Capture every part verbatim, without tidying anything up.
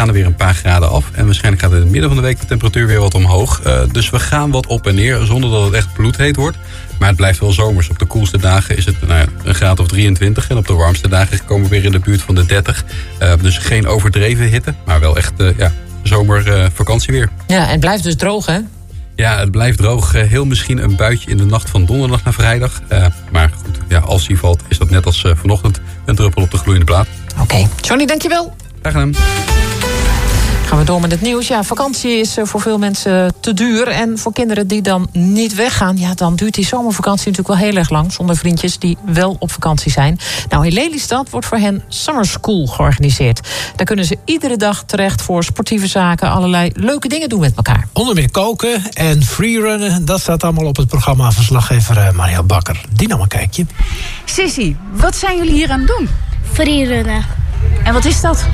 gaan er weer een paar graden af. En waarschijnlijk gaat in het midden van de week de temperatuur weer wat omhoog. Uh, dus we gaan wat op en neer, zonder dat het echt bloedheet wordt. Maar het blijft wel zomers. Op de koelste dagen is het nou ja, een graad of drieëntwintig. En op de warmste dagen komen we weer in de buurt van de dertig. Uh, dus geen overdreven hitte, maar wel echt uh, ja, zomervakantieweer. Uh, ja, en het blijft dus droog, hè? Ja, het blijft droog. Uh, heel misschien een buitje in de nacht van donderdag naar vrijdag. Uh, maar goed, ja, als die valt, is dat net als uh, vanochtend een druppel op de gloeiende plaat. Oké. Okay. Johnny, dankjewel. Graag gedaan. Gaan we door met het nieuws. Ja, vakantie is voor veel mensen te duur. En voor kinderen die dan niet weggaan, ja, dan duurt die zomervakantie natuurlijk wel heel erg lang. Zonder vriendjes die wel op vakantie zijn. Nou, in Lelystad wordt voor hen Summer School georganiseerd. Daar kunnen ze iedere dag terecht voor sportieve zaken, allerlei leuke dingen doen met elkaar. Onder meer koken en freerunnen, dat staat allemaal op het programma. Verslaggever Maria Bakker. Die nam een kijkje. Sissy, wat zijn jullie hier aan het doen? Freerunnen. En wat is dat?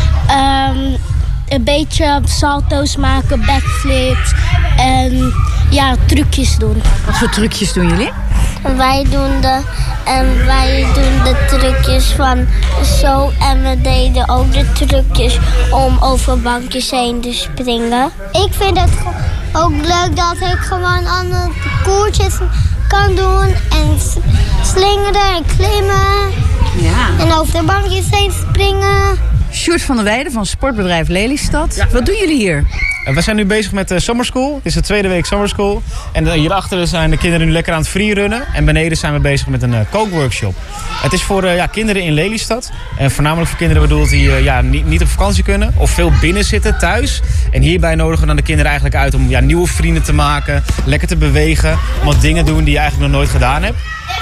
Um, een beetje salto's maken, backflips en ja, trucjes doen. Wat voor trucjes doen jullie? Wij doen de, en wij doen de trucjes van zo en we deden ook de trucjes om over bankjes heen te springen. Ik vind het ook leuk dat ik gewoon andere koertjes kan doen en slingeren en klimmen. Ja. En over de bankjes heen springen. Sjoerd van der Weijden van sportbedrijf Lelystad. Ja. Wat doen jullie hier? We zijn nu bezig met de Summer School. Het is de tweede week Summer School. En hierachter zijn de kinderen nu lekker aan het freerunnen. En beneden zijn we bezig met een uh, kookworkshop. Het is voor uh, ja, kinderen in Lelystad. En voornamelijk voor kinderen bedoeld die uh, ja, niet, niet op vakantie kunnen. Of veel binnen zitten thuis. En hierbij nodigen we dan de kinderen eigenlijk uit om ja, nieuwe vrienden te maken. Lekker te bewegen. Om wat dingen te doen die je eigenlijk nog nooit gedaan hebt.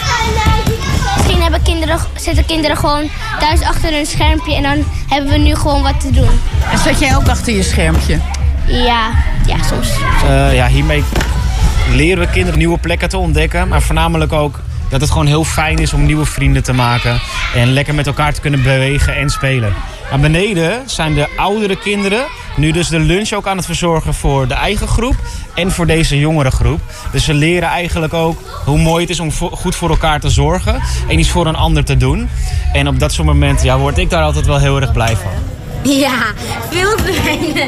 Misschien hebben kinderen, zitten kinderen gewoon thuis achter hun schermpje en dan hebben we nu gewoon wat te doen. En zat jij ook achter je schermpje? Ja, ja soms. Uh, ja, hiermee leren we kinderen nieuwe plekken te ontdekken. Maar voornamelijk ook dat het gewoon heel fijn is om nieuwe vrienden te maken. En lekker met elkaar te kunnen bewegen en spelen. Maar beneden zijn de oudere kinderen nu dus de lunch ook aan het verzorgen voor de eigen groep en voor deze jongere groep. Dus ze leren eigenlijk ook hoe mooi het is om goed voor elkaar te zorgen en iets voor een ander te doen. En op dat soort momenten ja, word ik daar altijd wel heel erg blij van. Ja, veel fijner.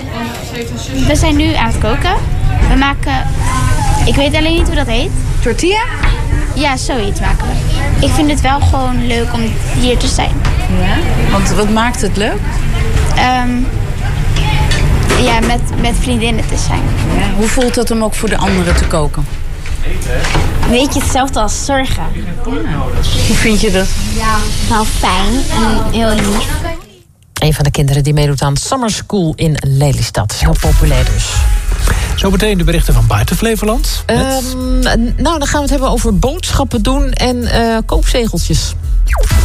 We zijn nu aan het koken. We maken, ik weet alleen niet hoe dat heet. Tortilla? Ja, zoiets maken we. Ik vind het wel gewoon leuk om hier te zijn. Ja? Want wat maakt het leuk? Um, ja, met, met vriendinnen te zijn. Ja, hoe voelt het om ook voor de anderen te koken? Weet je, hetzelfde als zorgen. Ja. Hoe vind je dat? Ja, wel fijn en heel lief. Een van de kinderen die meedoet aan Summer School in Lelystad. Heel populair dus. Zometeen de berichten van buiten Flevoland. Um, nou, dan gaan we het hebben over boodschappen doen en uh, koopzegeltjes.